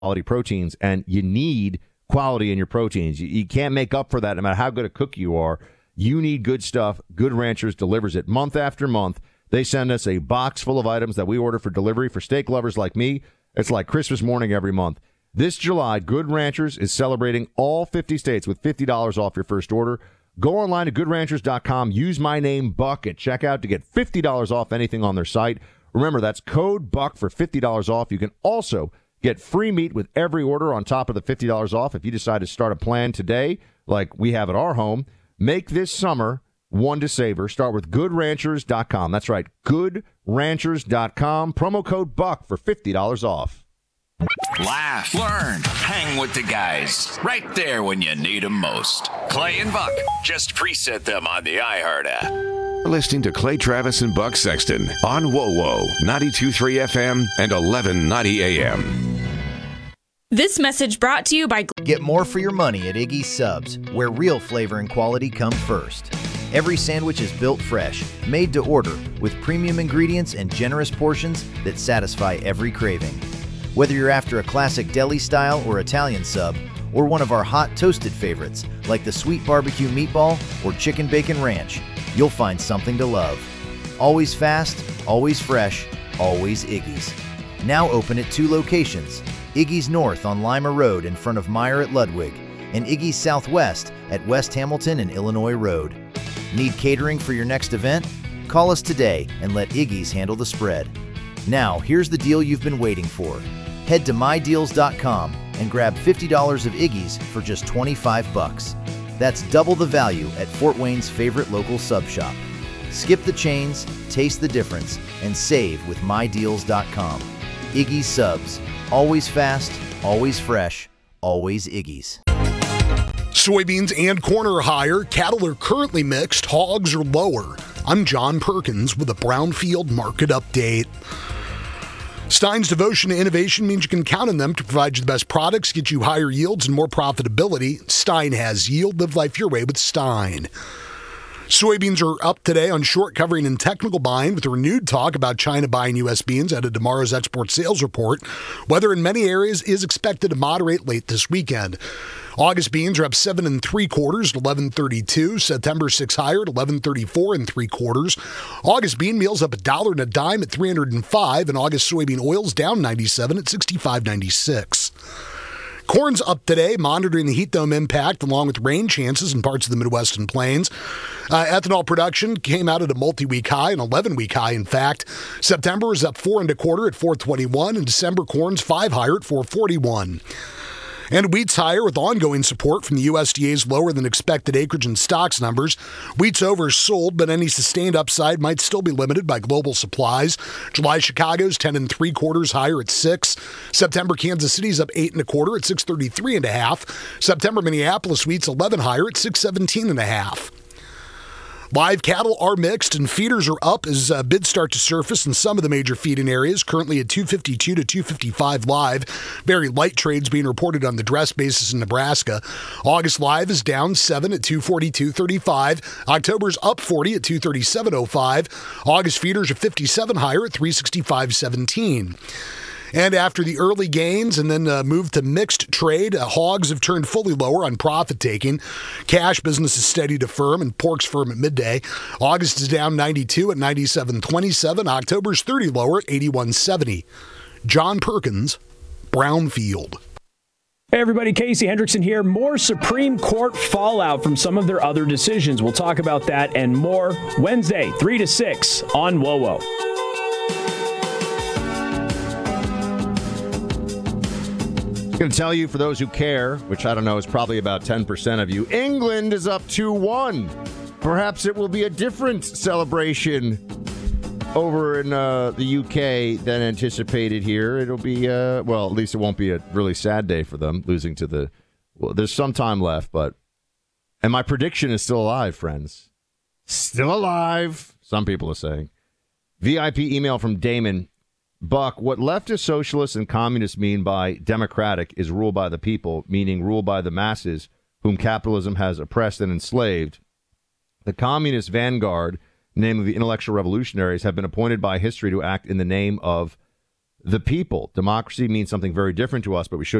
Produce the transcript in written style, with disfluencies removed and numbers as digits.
quality proteins, and you need quality in your proteins. You can't make up for that no matter how good a cook you are. You need good stuff. Good Ranchers delivers it month after month. They send us a box full of items that we order for delivery. For steak lovers like me, it's like Christmas morning every month. This July, Good Ranchers is celebrating all 50 states with $50 off your first order. Go online to goodranchers.com. Use my name, Buck, at checkout to get $50 off anything on their site. Remember, that's code BUCK for $50 off. You can also get free meat with every order on top of the $50 off if you decide to start a plan today, like we have at our home. Make this summer one to savor. Start with goodranchers.com. That's right, goodranchers.com. Promo code BUCK for $50 off. Laugh, learn, hang with the guys. Right there when you need them most. Clay and Buck. Just preset them on the iHeart app. You're listening to Clay Travis and Buck Sexton on WoWo 92.3 FM and 1190 AM. This message brought to you by... Get more for your money at Iggy's Subs, where real flavor and quality come first. Every sandwich is built fresh, made to order, with premium ingredients and generous portions that satisfy every craving. Whether you're after a classic deli style or Italian sub, or one of our hot toasted favorites, like the sweet barbecue meatball or chicken bacon ranch, you'll find something to love. Always fast, always fresh, always Iggy's. Now open at 2 locations. Iggy's North on Lima Road in front of Meyer at Ludwig, and Iggy's Southwest at West Hamilton and Illinois Road. Need catering for your next event? Call us today and let Iggy's handle the spread. Now, here's the deal you've been waiting for. Head to mydeals.com and grab $50 of Iggy's for just $25. That's double the value at Fort Wayne's favorite local sub shop. Skip the chains, taste the difference, and save with mydeals.com. Iggy's Subs. Always fast, always fresh, always Iggy's. Soybeans and corn are higher. Cattle are currently mixed. Hogs are lower. I'm John Perkins with a Brownfield Market Update. Stein's devotion to innovation means you can count on them to provide you the best products, get you higher yields and more profitability. Stein has yield. Live life your way with Stein. Soybeans are up today on short covering and technical buying with a renewed talk about China buying U.S. beans ahead of tomorrow's export sales report. Weather in many areas is expected to moderate late this weekend. August beans are up 7 3/4 at 11.32. September 6 higher at 11.34 3/4. August bean meal's up $1 and a dime at 305, and August soybean oil's down 97 at 65.96. Corn's up today, monitoring the heat dome impact along with rain chances in parts of the Midwest and Plains. Ethanol production came out at a multi-week high, an 11-week high, in fact. September is up 4 1/4 at 421, and December corn's 5 higher at 441. And wheat's higher with ongoing support from the USDA's lower than expected acreage and stocks numbers. Wheat's oversold, but any sustained upside might still be limited by global supplies. July Chicago's 10 3/4 higher at 6. September Kansas City's up 8 1/4 at 633.5. September Minneapolis wheat's 11 higher at 617.5. Live cattle are mixed and feeders are up as bids start to surface in some of the major feeding areas, currently at 252 to 255 live. Very light trades being reported on the dress basis in Nebraska. August live is down 7 at 242.35. October's up 40 at 237.05. August feeders are 57 higher at 365.17. And after the early gains and then move to mixed trade, hogs have turned fully lower on profit taking. Cash business is steady to firm, and pork's firm at midday. August is down 92 at 97.27. October's 30 lower at 81.70. John Perkins, Brownfield. Hey everybody, Casey Hendrickson here. More Supreme Court fallout from some of their other decisions. We'll talk about that and more Wednesday, 3 to 6 on WoWo. Going to tell you, for those who care, which I don't know is probably about 10% of you, England is up 2-1. Perhaps it will be a different celebration over in the UK than anticipated here. It'll be, well, at least it won't be a really sad day for them, losing to the, well, there's some time left, but, and my prediction is still alive, friends. Still alive, some people are saying. VIP email from Damon. Buck, what leftist socialists and communists mean by democratic is rule by the people, meaning rule by the masses, whom capitalism has oppressed and enslaved. The communist vanguard, namely the intellectual revolutionaries, have been appointed by history to act in the name of the people. Democracy means something very different to us, but we should